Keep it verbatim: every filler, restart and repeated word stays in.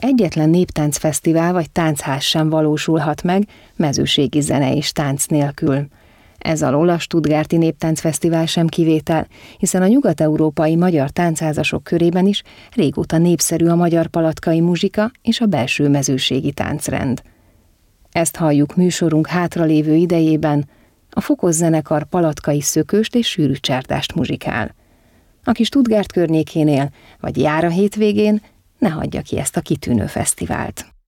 Egyetlen néptáncfesztivál vagy táncház sem valósulhat meg mezőségi zene és tánc nélkül. Ez alól a Stuttgarti Néptáncfesztivál sem kivétel, hiszen a nyugat-európai magyar táncházasok körében is régóta népszerű a magyar palatkai muzsika és a belső mezőségi táncrend. Ezt halljuk műsorunk hátralévő idejében, a Fokos zenekar palatkai szökőst és sűrű csárdást muzsikál. Aki Stuttgart környékén él, vagy jár a hétvégén, ne hagyja ki ezt a kitűnő fesztivált.